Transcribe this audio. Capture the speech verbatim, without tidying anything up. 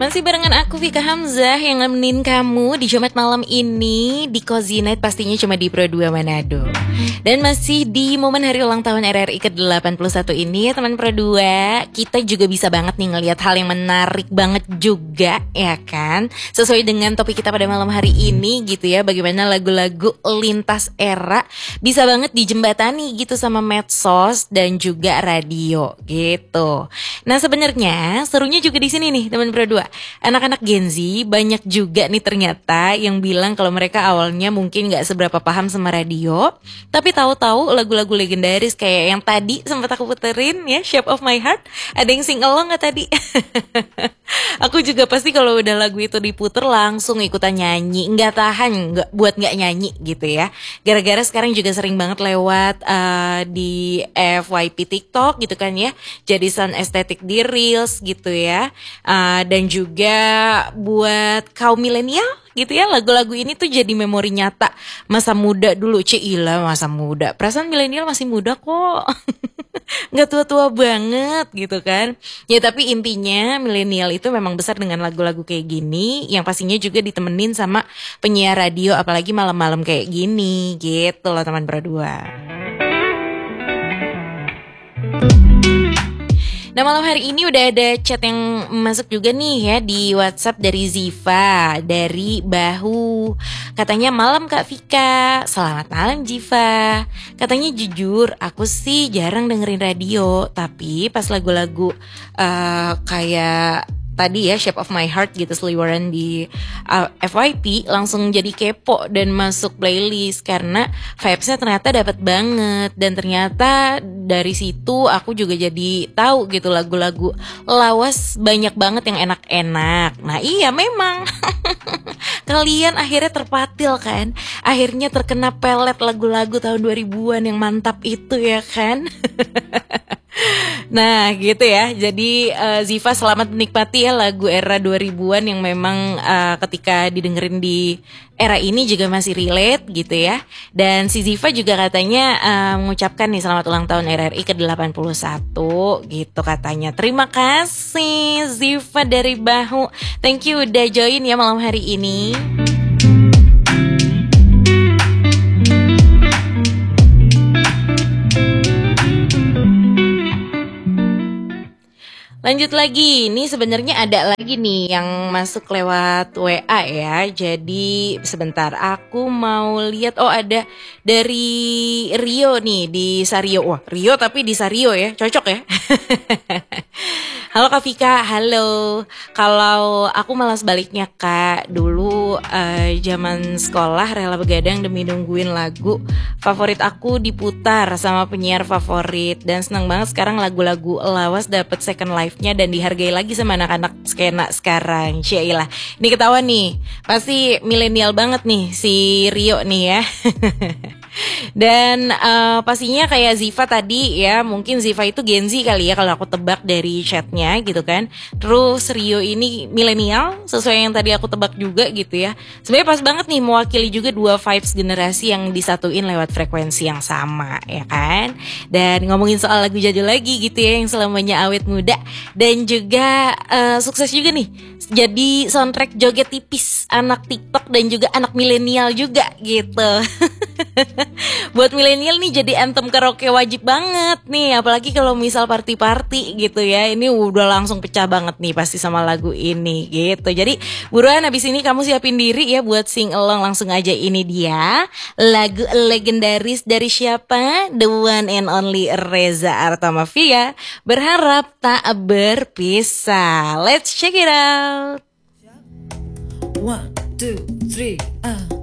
Masih barengan aku Vika Hamzah yang nemenin kamu di Jumat malam ini di Cozy Night, pastinya cuma di Pro dua Manado. Dan masih di momen hari ulang tahun R R I ke delapan puluh satu ini ya teman Pro dua, kita juga bisa banget nih ngelihat hal yang menarik banget juga ya kan, sesuai dengan topik kita pada malam hari ini gitu ya, bagaimana lagu-lagu lintas era bisa banget dijembatani gitu sama medsos dan juga radio gitu. Nah sebenarnya serunya juga di sini nih teman Pro dua, anak-anak Gen Z banyak juga nih ternyata yang bilang kalau mereka awalnya mungkin gak seberapa paham sama radio, tapi tahu-tahu lagu-lagu legendaris kayak yang tadi sempat aku puterin ya, Shape of My Heart. Ada yang sing along gak tadi? Aku juga pasti kalau udah lagu itu diputer langsung ikutan nyanyi, nggak tahan nggak buat nggak nyanyi gitu ya. Gara-gara sekarang juga sering banget lewat uh, di F Y P TikTok gitu kan ya, jadi sound estetik di Reels gitu ya. Uh, dan juga buat kaum milenial gitu ya, lagu-lagu ini tuh jadi memori nyata masa muda dulu. Cila masa muda, perasaan milenial masih muda kok. Nggak tua-tua banget gitu kan ya, tapi intinya milenial itu memang besar dengan lagu-lagu kayak gini yang pastinya juga ditemenin sama penyiar radio, apalagi malam-malam kayak gini gitu loh teman Pro dua. Nah malam hari ini udah ada chat yang masuk juga nih ya di WhatsApp dari Ziva dari Bahu. Katanya, malam Kak Vika. Selamat malam Ziva. Katanya jujur aku sih jarang dengerin radio, tapi pas lagu-lagu uh, kayak tadi ya Shape of My Heart gitu seliweran di uh, F Y P langsung jadi kepo dan masuk playlist karena vibesnya ternyata dapat banget. Dan ternyata dari situ aku juga jadi tahu gitu lagu-lagu lawas banyak banget yang enak-enak. Nah iya memang kalian akhirnya terpatil kan, akhirnya terkena pelet lagu-lagu tahun dua ribuan yang mantap itu ya kan. Nah gitu ya, jadi uh, Ziva selamat menikmati ya lagu era dua ribuan yang memang uh, ketika didengerin di era ini juga masih relate gitu ya. Dan si Ziva juga katanya uh, mengucapkan nih selamat ulang tahun R R I ke delapan puluh satu gitu katanya. Terima kasih Ziva dari Bahu, thank you udah join ya malam hari ini. Lanjut lagi, ini sebenarnya ada lagi nih yang masuk lewat W A ya. Jadi sebentar aku mau lihat, oh ada dari Rio nih di Sario. Wah Rio tapi di Sario ya, cocok ya. Halo Kak Vika, halo. Kalau aku malah sebaliknya Kak, dulu uh, zaman sekolah rela begadang demi nungguin lagu favorit aku diputar sama penyiar favorit. Dan senang banget sekarang lagu-lagu lawas dapet second life-nya dan dihargai lagi sama anak-anak skena sekarang. Syailah, ini ketawa nih, pasti milenial banget nih si Rio nih ya. Dan uh, pastinya kayak Ziva tadi ya, mungkin Ziva itu Gen Z kali ya kalau aku tebak dari chatnya gitu kan. Terus Rio ini milenial, sesuai yang tadi aku tebak juga gitu ya. Sebenarnya pas banget nih mewakili juga dua vibes generasi yang disatuin lewat frekuensi yang sama ya kan. Dan ngomongin soal lagu jadul lagi gitu ya, yang selamanya awet muda dan juga uh, sukses juga nih jadi soundtrack joget tipis anak TikTok dan juga anak milenial juga gitu. Buat milenial nih jadi anthem karaoke wajib banget nih, apalagi kalau misal party-party gitu ya. Ini udah langsung pecah banget nih pasti sama lagu ini gitu. Jadi buruan habis ini kamu siapin diri ya buat sing along. Langsung aja, ini dia lagu legendaris dari siapa? The one and only Reza Artamevia, Berharap Tak Berpisah. Let's check it out. One, two, three, uh.